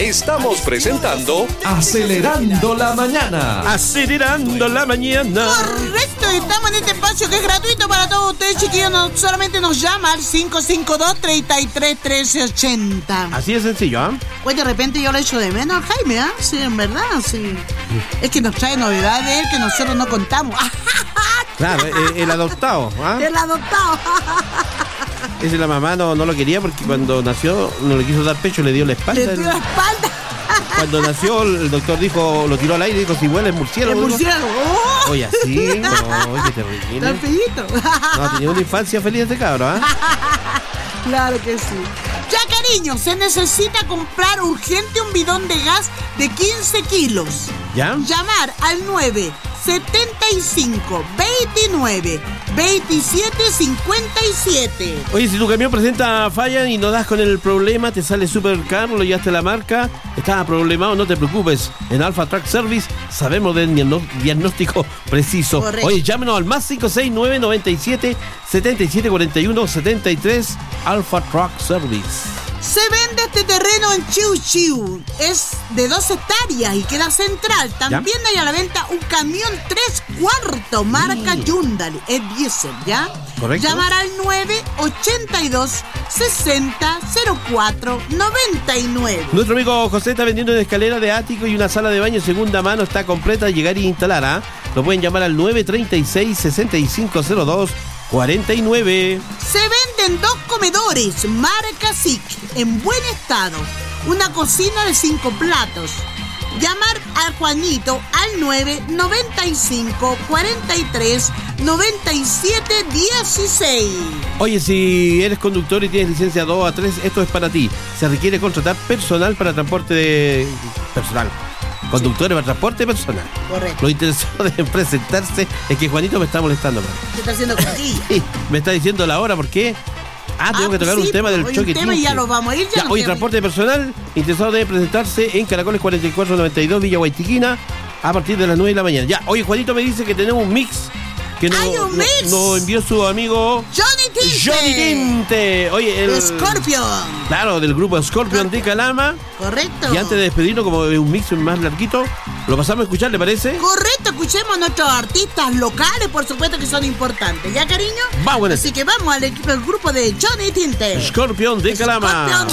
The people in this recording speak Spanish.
Estamos presentando Acelerando la Mañana. Acelerando la mañana. Correcto, estamos en este espacio que es gratuito para todos ustedes, chiquillos. Solamente nos llama al 552-33-1380. Así de sencillo, ¿ah? Pues de repente yo le echo de menos a Jaime, ¿ah? Sí, en verdad, sí. Es que nos trae novedades de él que nosotros no contamos. Claro, el adoptado, ¿ah? El adoptado. Ese la mamá no lo quería porque cuando nació no le quiso dar pecho, le dio la espalda. Le dio la espalda. Cuando nació, el doctor dijo, lo tiró al aire y dijo, si huele es murciélago. El murciélago. ¡Oh! Oye, así, no, oye, terrible. Tan feíto. No, tenía una infancia feliz este cabro, ¿ah? Claro que sí. Ya, cariño, se necesita comprar urgente un bidón de gas de 15 kilos. ¿Ya? Llamar al 975-29-27-57. Oye, si tu camión presenta falla y no das con el problema, te sale súper caro, lo llevaste a la marca, estás problemado, no te preocupes. En Alpha Truck Service sabemos del diagnóstico preciso. Correcto. Oye, llámenos al más 569-97-7741-73 Alpha Truck Service. Se vende este terreno en Chiu Chiu. Es de 2 hectáreas y queda central. También hay a la venta un camión 3/4 marca Hyundai. Es diésel, ¿ya? Correcto. Llamar al 982-60-04-99. Nuestro amigo José está vendiendo una escalera de ático y una sala de baño segunda mano. Está completa, llegar y instalar, ¿ah? Lo pueden llamar al 936-6502-49. Se venden 2 comedores marca SIC en buen estado. Una cocina de 5 platos. Llamar a Juanito al 995-43-97-16. Oye, si eres conductor y tienes licencia 2 a 3, esto es para ti. Se requiere contratar personal para transporte de personal. Conductores para transporte personal. Correcto. Lo interesado de presentarse es que Juanito me está molestando, man. ¿Qué está haciendo contigo? Sí, me está diciendo la hora, ¿por qué? Tengo que tocar un tema del choque. Un tema y ya lo vamos a ir. Ya, oye, transporte personal, interesado debe presentarse en Caracoles 4492, Villa Guaytiquina, a partir de las 9 de la mañana. Ya, oye, Juanito me dice que tenemos un mix. Que nos envió su amigo Johnny Tinte. Oye, el Scorpion. Claro, del grupo Scorpion de Calama. Correcto. Y antes de despedirnos, como un mix más larguito, lo pasamos a escuchar, ¿le parece? Correcto, escuchemos a nuestros artistas locales, por supuesto que son importantes. ¿Ya, cariño? Vamos. Así que vamos al grupo de Johnny Tinte. Scorpion de Calama.